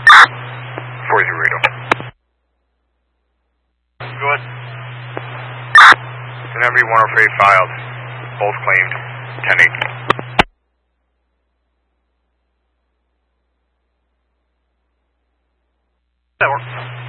43 Rito. Go ahead. An MV-103 filed. Both claimed 10-8. That works.